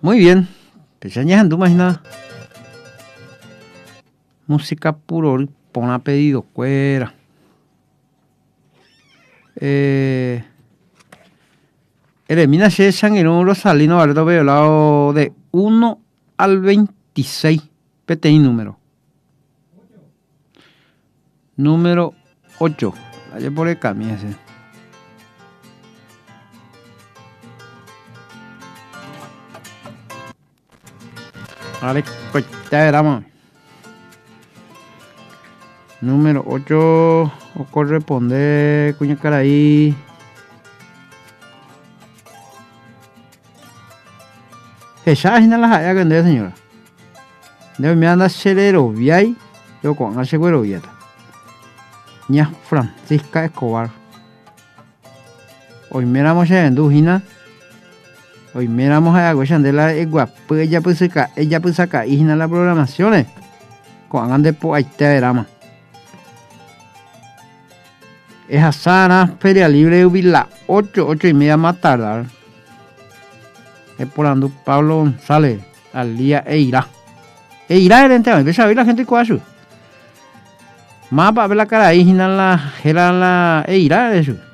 Muy bien. Pechañas andu más nada. Música puro, pon a pedido, cuera. Elimina Sheshan en un Rosalino Bardo Violado de 1 al 26. PTI número. Número 8. Allá por el camino ese. Vale, pues ya veramos. Número 8. O corresponde, cuña caraí. Esa es la haya que señora. Debe me anda celero viay. Yo con hace güero vieta. Ña Francisca Escobar. Hoy miramos a Endujina. Hoy miramos a Guachandela guapo. Ella pues saca hijina las programaciones. Con ande po ahí te verama. Esa sana feria libre ubila 8:30 más tardar. Es por ando Pablo González al día Eira era entero, empieza a ver la gente cuacho. Más para ver la cara ahí la Eira de eso.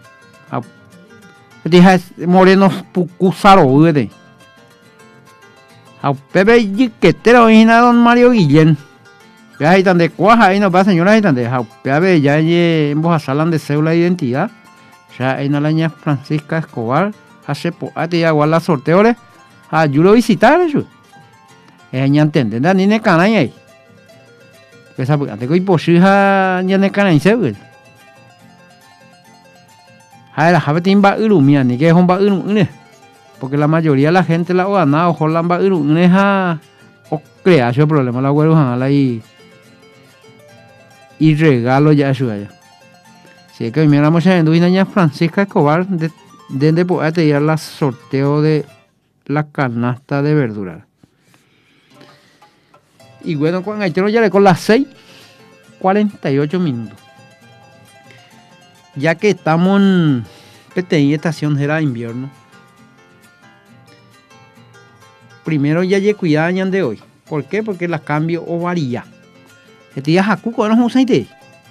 Dije moreno pucusaro de. A Pepe Yiquetero hina don Mario Guillén. Ve ahí tan de cuaja ahí no pasa señora ahí tan de Pepe ya en voz salan de cédula de identidad. Ya ahí na la ña Francisca Escobar hace po a ti agua la sorteores. Ah, yo lo visitar eso. Ña entiende, ni ne canay ahí. Esa porque te coi posija ña ne canay se güey. Ay, la gente timba urumia ni que es un ba urumune. Porque la mayoría de la gente la gana o jolan ba urumune ja o crea ese problema la güero han ahí y regalo ya eso allá. Si que miramos en Duinaña Francisca Escobar de poder ir al sorteo de la canasta de verduras. Y bueno, cuando hay ya le con las 6:48 minutos. Ya que estamos en PTI estación de invierno. Primero ya llegué cuidado de hoy. ¿Por qué? Porque la cambio o varía. Este día Haku con los usaite.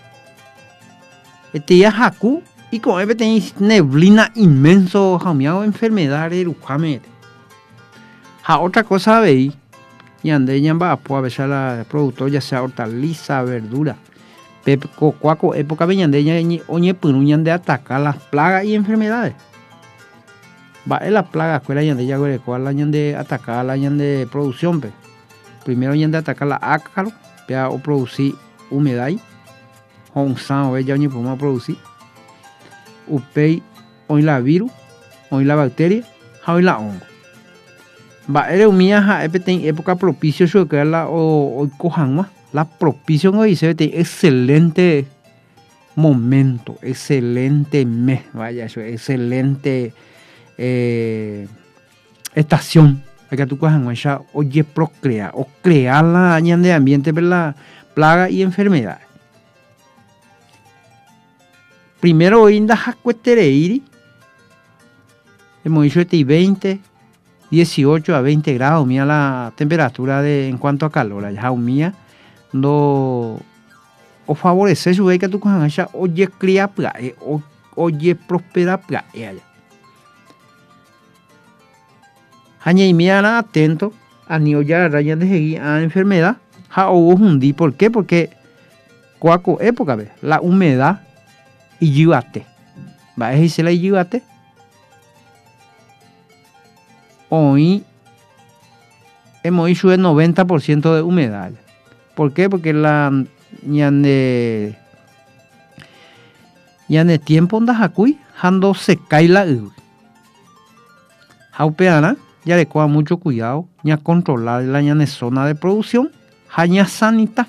Este día Haku y con PTI neblina inmenso, jamiado enfermedad de Rujame. Otra cosa veis. Y ande ya va a veces la productor ya sea hortaliza, verdura. Cuaco época veñandeña oñe puruñan de atacar las plagas y enfermedades. Va en la plaga escuela ñande ya güey cuál añan de atacar la añan de producción pe. Primero ñan de atacar la ácaro, pea o producir humedad. Un san o ya ñe podemos producir. Upei hoy la virus, hoy la bacteria, hoy la hongo. Va era humilla en época propicio yo que la o cojan más. La propicio hoy se ve excelente momento, excelente mes, vaya eso, excelente estación. Hay que tú cojan ya oye procrear o crear la añan de ambiente para la plaga y enfermedad. Primero hoy inda jacuetereiri, hemos dicho 18 a 20 grados, mira la temperatura en cuanto a calor, allá mía no o favorece su que tú cojan allá oye cría plae oye prospera plae allá. Aña y mira atento a ni ya rayan de seguir a enfermedad, ja o hundí, ¿por qué? Porque cuaco época ve la humedad y yubate. Va a decirse la yubate. Hoy hemos hecho el 90% de humedad. ¿Por qué? Porque la ñande tiempo onda jacuy jando se cae la jaupeana ya le coja mucho cuidado ña controlar la ñane zona de producción jaña sanita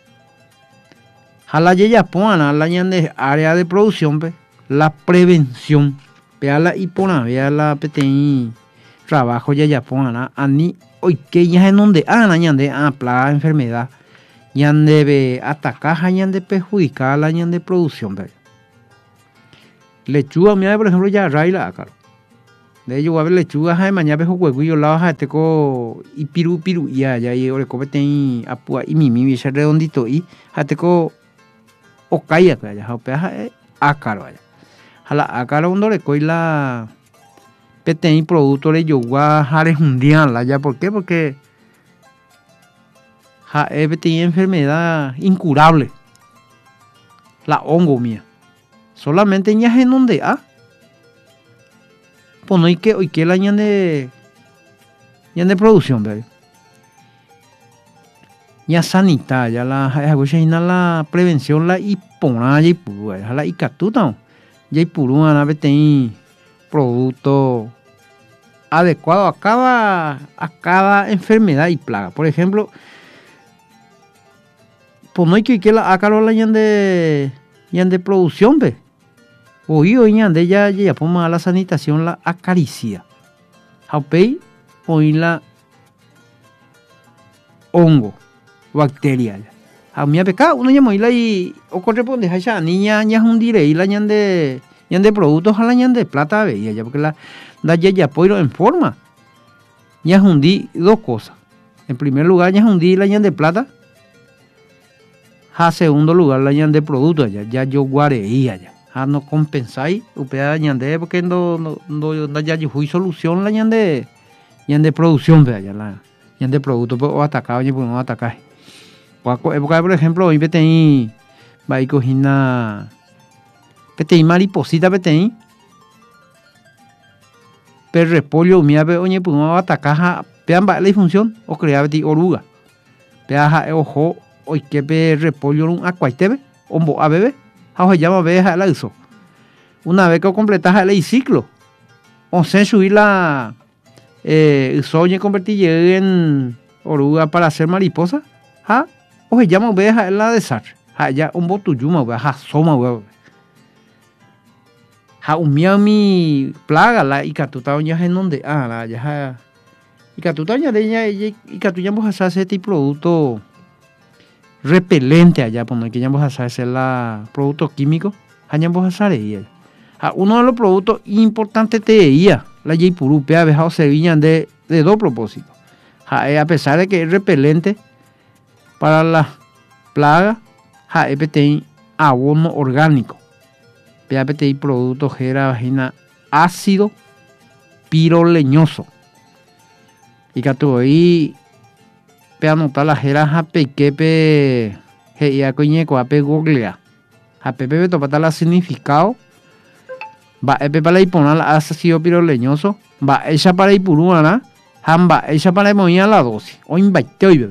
jala ya poana la ñande área de producción pe la prevención vea la hipona vea la PTI trabajo ya poana ani hoy que ya en donde ñande plaga enfermedad ñan debe atacar, ñan de perjudicar la ñan de producción. ¿Ve? Lechuga, mira, por ejemplo, ya raila acá. de ello guave lechuga hay mañana vejo huevo la hoja teco y piru ya y ore copete y apua y mi ese redondito y hateco o calla ya o peja ácaro ya hala ácaro undo le coila pete y producto le yo guajares un día la ya ¿por qué? Porque tiene enfermedad incurable la hongo mía solamente ñaje en donde pues no hay que hoy que la ñan de producción ¿verdad? Ya sanitaria la prevención la ipona ya puru la icatuta ya puru ana tem producto adecuado a cada enfermedad y plaga. Por ejemplo, pues no hay que la acaro la ñan de producción ve. Hoy ñan de ya ponga la sanitación la acaricia. Haupei hoy la hongo bacteria. A mí peca uno llama y o corresponde a esa niña un dire y la ñan de productos a la ñan de plata ve ya porque la da ya poiro en forma. Ya hundí dos cosas. En primer lugar ya hundí la ñan de plata. A segundo lugar la ñan de productos ya yo guareía ya. A no compensáis upea ñan de porque no ya yo fui solución la ñan de producción ve ya la ñan de productos o atacado ya pues no atacar. Época por ejemplo hoy petei va y cogina petei mariposita petei per repollo mía ve oye pues no atacar pean va la función o crear petei oruga pea ojo hoy que pe repollo un acuaitebe ombo a bebé a llama ve a la uso una vez que completas el ciclo o se subir la soñe convertir en oruga para hacer mariposa o se llama oveja en la desastre ya un botu yuma oveja soma un mi plaga la y catuta ya en donde la ya y catuta ya de ella y catuta vamos a hacer este producto repelente allá por que ya vamos a hacer la producto químico allá vamos a hacer ella uno de los productos importantes de ella la J-Puru ha dejado Sevilla de dos propósitos a pesar de que es repelente para las plagas, hay abono orgánico. PTI producto gera vagina ácido piroleñoso. Y que tú ahí anotar la gera pequepe ya coñeco ape googlea. Pepe topata la significado. Va para poner la ácido piroleñoso. Va ella para ir por una. Hamba ella para mover la dosis. O invite hoy bebé.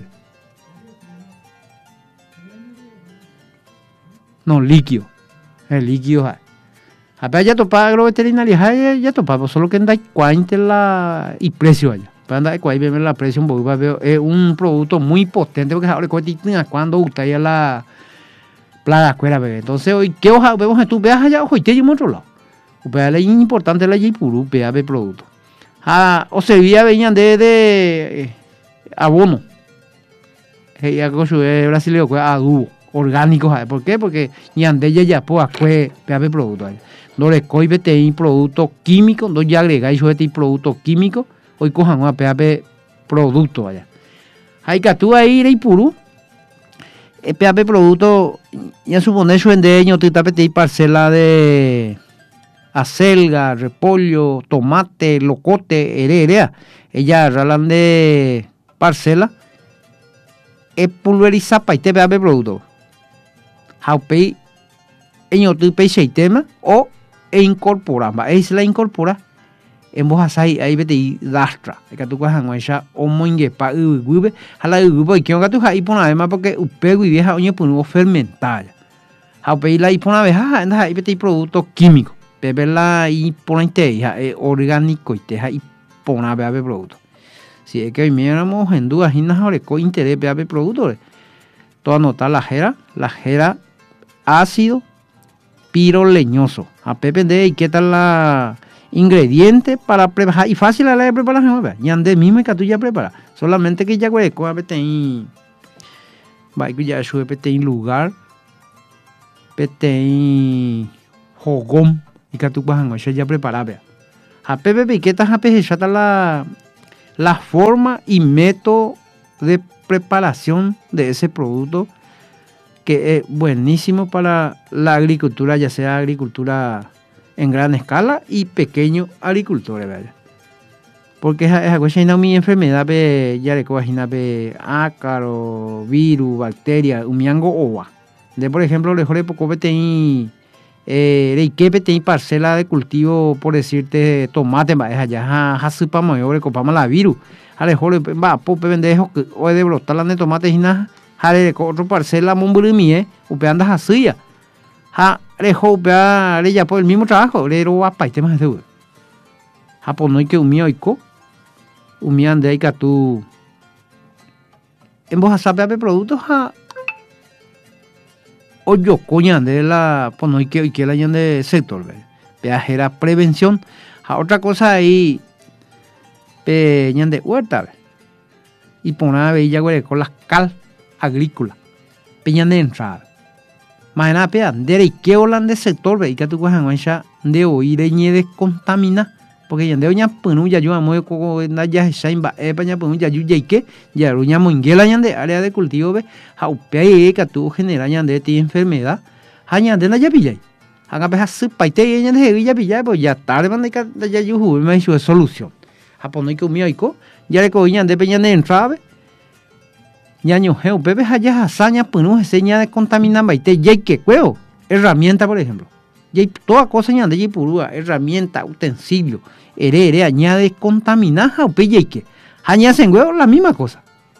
No, líquido. El líquido. Apenas ya topa agroveterinaria, ya topa, solo que anda cuánto la y precio allá. Para andar cuánto ver la precio un poco, es un producto muy potente porque ahora cuando usted ya la plaga escuela bebé. Entonces hoy qué hoja vemos tú veas allá ojo y te llevo otro lado. Pero es importante la J-Puru de producto. O se veía venían de abono. Ya con su brasileño adubo. Orgánicos, ¿por qué? Porque ñande ya pues peave producto no le coibe te producto químico no ya agregáis este producto químico hoy cojan una peave producto allá hay que tú ahí y puro peave producto ya supone su endeño te tapete parcela de acelga repollo tomate locote herea ella ralan de parcela es pulverizar para te peave producto Haupei en otro país tema o incorporamos es la incorpora en vos ahí vete dastra que tú cojas no esa o moingue pa ube a la ube que no tú ahí pon además porque upego y vieja oñe por fermentar Haupei la y pon vez anda ahí vete producto químico bebe la y pon orgánico y te ahí pon a ver producto si es que hoy miramos en dudas y no ahora con interés ver productos todo anotar la jera ácido piroleñoso. A PPD y qué tal la ingrediente para preparar y fácil a la de preparación. Ya de mismo que tú ya preparas. Solamente que ya hueco a PTI va que ya sube PTI lugar PTI jogón y que tú vas a ya preparar. A Pepe Piqueta a pejechata la forma y método de preparación de ese producto que es buenísimo para la agricultura, ya sea agricultura en gran escala y pequeños agricultores, ¿verdad? Porque esa cosa es una enfermedad, ya le cogina ácaro, virus, bacteria, umiango ova. De por ejemplo, le poco tenéis tenéis parcela de cultivo, por decirte, tomate, va, allá a supa mayor, copamos la virus. A le va, pope vende o de brotar la de tomate y nada. Jale otro parcela monburimie, upe andas así ya. Ja, le ya por el mismo trabajo, le ro apa y temas de Japón que umio iko, umian de que tú en vos sabe productos ja o yo coña de la pono que la de sector, peajera prevención. Ja, otra cosa ahí peñan de huerta, y poner a ver ya con las cal agrícola, peñan de entrada. Más nada, pean, de que hablan de sector, ve, y que tú cojan ya de oír y de contamina, porque ya de oña penu ya yo amo con ya shain ba paña penu ya yo ya que ya ruña monguela ya de área de cultivo, ve, jaupe que tú genera ya de ti enfermedad, haña de la ya pilla. Haga peja supa y te ya de ya pilla, pues ya tarde van de ya yo me hizo solución. Japón hay que umioico, ya le coñan de peña de entrada, ñaño geo, bebé allá hazaña, pues no seña de contaminar baite, ya que cueo, herramienta por ejemplo, ya toda cosa añade ya purúa, herramienta, utensilio, ere, añade contaminar, o pille que, añade en huevo la misma cosa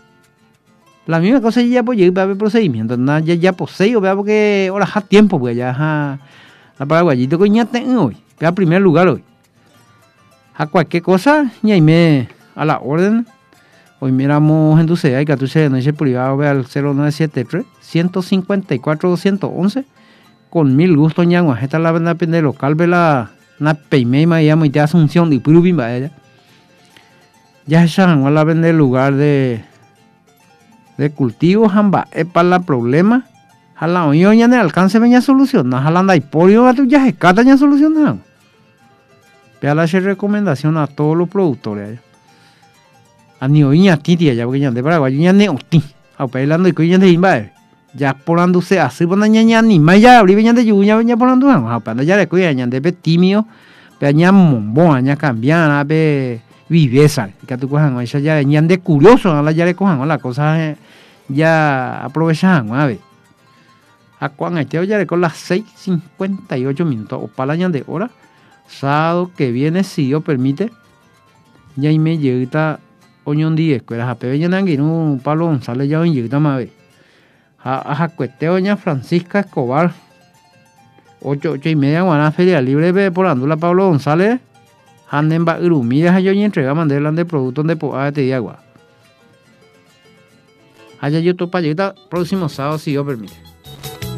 ya pues ya va a procedimiento, nada ya poseo, vea porque ahora ha tiempo, pues ya la paraguayito que ya tengo hoy, vea primer lugar hoy, a cualquier cosa, ya me a la orden. Hoy miramos en tu CEA y que tú se noche privado ve al 0973 154 211 con mil gusto ñangua. Esta es la venda de local ve la peimema y amo y te asunción de purubim va ella. Ya esa la vende el lugar de cultivo jamba es para la problema. Jala hoy ya no alcance venía solucionar. Jalanda y polio a tu ya escata ya solucionar. Vea la recomendación a todos los productores. A ni hoy ya titi ya porque ya de Paraguay ya ne oti a pelando y que ya de imba ya ponándose así por ña ni más ya abrí ya de yuña ya ponando a panda ya le cuida ya de petimio pe ña mombón ña cambiana be viveza que tú cojan esa ya ña de curioso a la ya le cojan la cosa ya aprovechan a ver a cuan este ya le con las 6:58 minutos o para la de hora sábado que viene si Dios permite ya y me llega Oñón 10, que era Peña Nanguino, Pablo González, ya oye, más ve. A cueste doña Francisca Escobar, 8:30, Guaná Feria Libre, por Andula Pablo González, Anden Bagrumidas, a yo y entrega mandelan de productos de poada de agua. Allá yo topa, próximo sábado, si Dios permite.